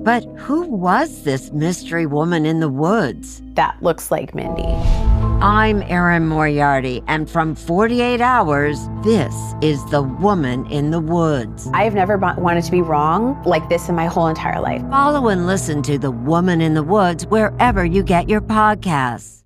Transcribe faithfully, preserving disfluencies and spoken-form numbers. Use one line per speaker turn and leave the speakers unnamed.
But who was this mystery woman in the woods?
That looks like Mindy.
I'm Erin Moriarty, and from forty-eight hours, this is The Woman in the Woods.
I've never wanted to be wrong like this in my whole entire life.
Follow and listen to The Woman in the Woods wherever you get your podcasts.